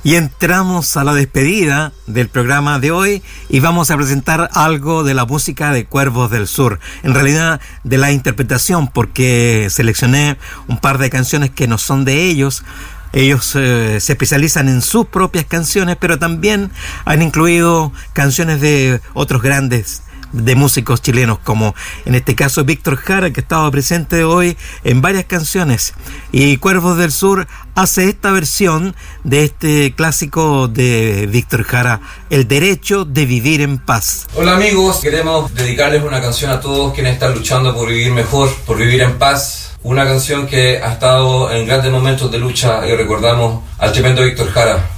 Y entramos a la despedida del programa de hoy y vamos a presentar algo de la música de Cuervos del Sur. En realidad de la interpretación, porque seleccioné un par de canciones que no son de ellos. Ellos se especializan en sus propias canciones, pero también han incluido canciones de otros grandes de músicos chilenos, como en este caso Víctor Jara, que estaba presente hoy en varias canciones, y Cuervos del Sur hace esta versión de este clásico de Víctor Jara, El Derecho de Vivir en Paz. Hola amigos, queremos dedicarles una canción a todos quienes están luchando por vivir mejor, por vivir en paz. Una canción que ha estado en grandes momentos de lucha y recordamos al tremendo Víctor Jara.